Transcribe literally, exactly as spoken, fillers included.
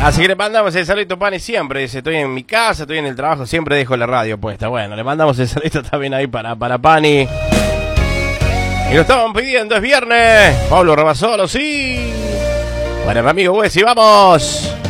Así que le mandamos el saludito, Pani, siempre. Dice, estoy en mi casa, estoy en el trabajo, siempre dejo la radio puesta. Bueno, le mandamos el saludito también ahí para, para Pani. Y lo estaban pidiendo, es viernes. Pablo Rabasolo, sí. Bueno, mi amigo Wessy, vamos.